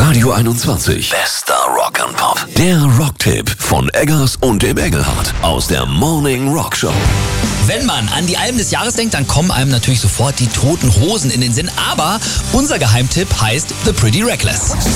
Radio 21. Bester Rock and Pop. Der Rocktipp von Eggers und dem Engelhardt aus der Morning Rock Show. Wenn man an die Alben des Jahres denkt, dann kommen einem natürlich sofort die Toten Hosen in den Sinn. Aber unser Geheimtipp heißt The Pretty Reckless.